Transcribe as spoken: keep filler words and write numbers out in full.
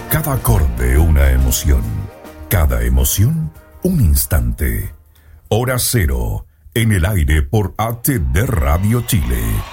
Cada acorde una emoción. Cada emoción un instante. Hora cero. En el aire por A T D Radio Chile.